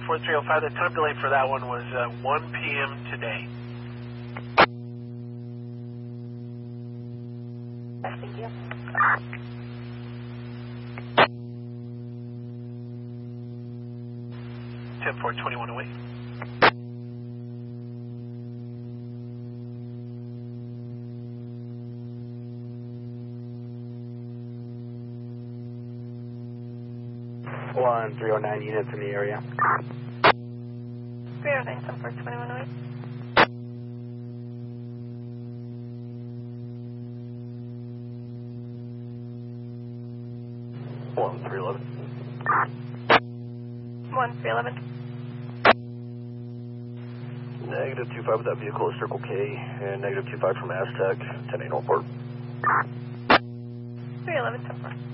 4305. The time delay for that one was 1 p.m. today. Thank you. 10-4-21 away. One 309 units in the area. 309, 10-4-21 away. One 311. 1-311. Negative 25 with that vehicle is Circle K, and negative 25 from Aztec, 10-8 Northport. 311, 10-4.